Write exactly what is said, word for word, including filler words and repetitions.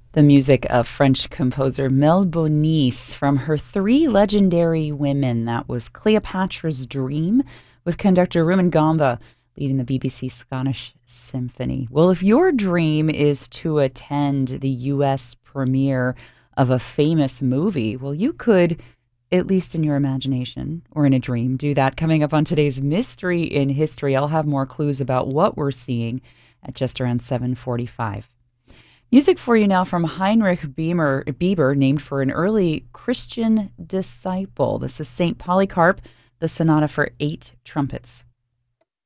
The music of French composer Mel Bonis from her Three Legendary Women. That was Cleopatra's Dream with conductor Rumen Gamba leading the B B C Scottish Symphony. Well, if your dream is to attend the U S premiere of a famous movie, well, you could, at least in your imagination or in a dream, do that. Coming up on today's Mystery in History, I'll have more clues about what we're seeing at just around seven forty-five. Music for you now from Heinrich Beamer, Bieber, named for an early Christian disciple. This is Saint Polycarp, the Sonata for Eight Trumpets.